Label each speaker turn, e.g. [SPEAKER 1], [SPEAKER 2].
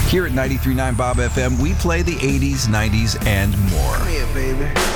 [SPEAKER 1] Here at 93.9 Bob FM, we play the 80s, 90s, and more.
[SPEAKER 2] Come here, baby.